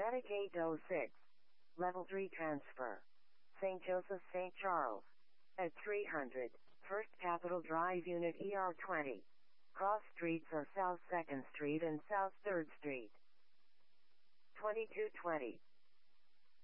Medicaid 06. Level 3 transfer. St. Joseph St. Charles. At 300. First Capitol Drive Unit ER20. Cross streets are South 2nd Street and South 3rd Street. 2220.